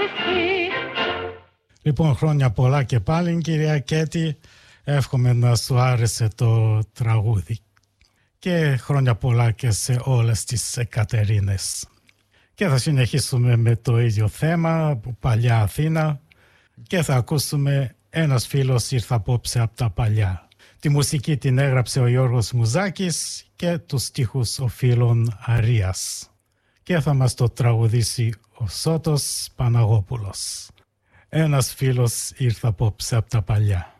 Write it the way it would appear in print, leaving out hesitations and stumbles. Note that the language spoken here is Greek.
Λοιπόν, χρόνια πολλά και πάλι, κυρία Κέτη. Εύχομαι να σου άρεσε το τραγούδι. Και χρόνια πολλά και σε όλες τις Εκατερίνες. Και θα συνεχίσουμε με το ίδιο θέμα από παλιά Αθήνα και θα ακούσουμε «Ένας φίλος ήρθε απόψε από τα παλιά». Τη μουσική την έγραψε ο Γιώργος Μουζάκης και τους στίχους ο Φίλων Αρίας. Και θα μας το τραγουδήσει ο Σώτος Παναγόπουλος. «Ένας φίλος ήρθε απόψε από τα παλιά».